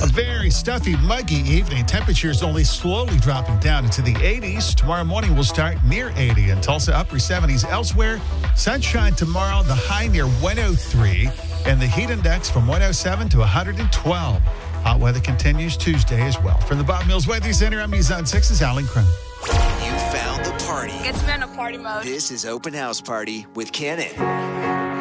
A very stuffy, muggy evening. Temperatures only slowly dropping down into the 80s. Tomorrow morning will start near 80 in Tulsa, upper 70s elsewhere. Sunshine tomorrow, the high near 103, and the heat index from 107 to 112. Hot weather continues Tuesday as well. From the Bob Mills Weather Center, I'm News on 6's Alan Crum. You found the party. Gets me in a party mode. This is Open House Party with Ken.